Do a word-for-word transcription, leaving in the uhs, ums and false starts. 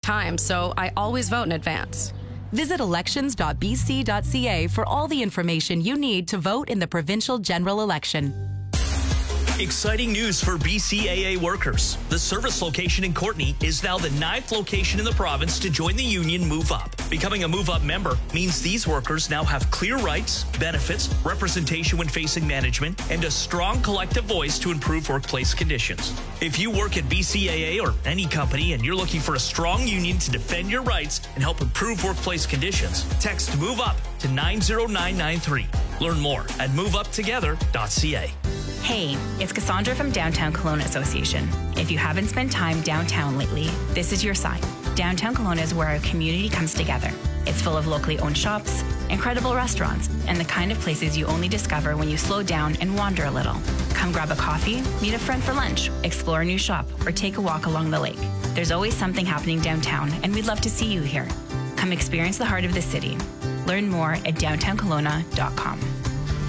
time, so I always vote in advance. Visit elections dot b c dot c a for all the information you need to vote in the provincial general election. Exciting news for B C A A workers. The service location in Courtenay is now the ninth location in the province to join the union Move Up. Becoming a Move Up member means these workers now have clear rights, benefits, representation when facing management, and a strong collective voice to improve workplace conditions. If you work at B C A A or any company and you're looking for a strong union to defend your rights and help improve workplace conditions, text Move Up to nine zero nine nine three. Learn more at move up together dot c a. Hey, it's Cassandra from Downtown Kelowna Association. If you haven't spent time downtown lately, this is your sign. Downtown Kelowna is where our community comes together. It's full of locally owned shops, incredible restaurants, and the kind of places you only discover when you slow down and wander a little. Come grab a coffee, meet a friend for lunch, explore a new shop, or take a walk along the lake. There's always something happening downtown, and we'd love to see you here. Come experience the heart of the city. Learn more at downtown kelowna dot com.